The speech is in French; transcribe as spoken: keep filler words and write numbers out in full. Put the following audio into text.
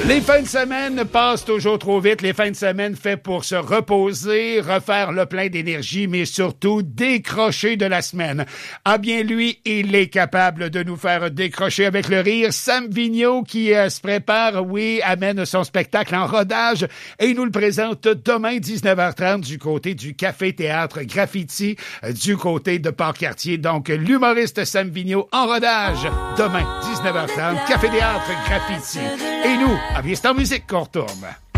Les fins de semaine passent toujours trop vite. Les fins de semaine faits pour se reposer, refaire le plein d'énergie, mais surtout décrocher de la semaine. Ah bien, lui, il est capable de nous faire décrocher avec le rire. Sam Vigneault qui euh, se prépare, oui, amène son spectacle en rodage et il nous le présente demain dix-neuf heures trente du côté du Café-Théâtre Graffiti, euh, du côté de Port-Cartier. Donc, l'humoriste Sam Vigneault en rodage demain dix-neuf heures trente, Café-Théâtre Graffiti. Et nous, à Viest en musique qu'on retourne.